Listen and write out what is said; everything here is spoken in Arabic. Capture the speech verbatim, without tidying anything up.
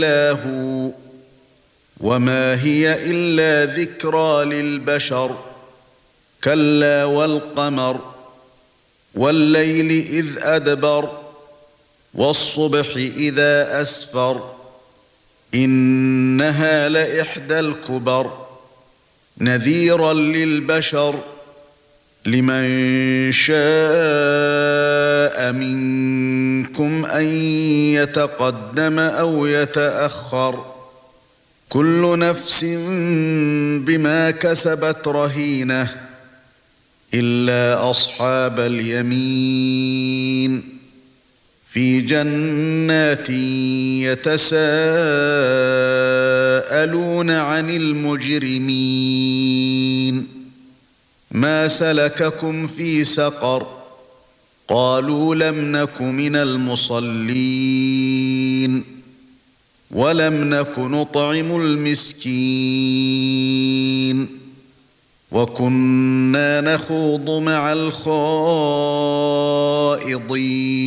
إلا هو وما هي إلا ذكرى للبشر كلا والقمر والليل إذ أدبر والصبح إذا أسفر إنها لإحدى الكبر نذيرا للبشر لمن شاء منكم أن يتقدم أو يتأخر كل نفس بما كسبت رهينة إلا أصحاب اليمين في جنات يتساءلون عن المجرمين ما سلككم في سقر قالوا لم نك من المصلين ولم نك نطعم المسكين وكنا نخوض مع الخائضين